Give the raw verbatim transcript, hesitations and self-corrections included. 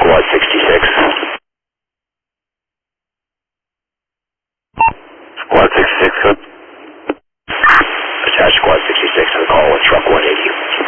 Squad sixty-six. Squad sixty-six, good. Attach Squad sixty-six and call with truck one eighty.